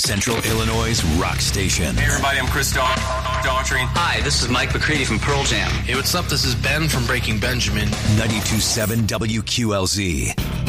Central Illinois' rock station. Hey everybody, I'm Chris Daughtry. Hi, this is Mike McCready from Pearl Jam. Hey, what's up? This is Ben from Breaking Benjamin. 92.7 WQLZ.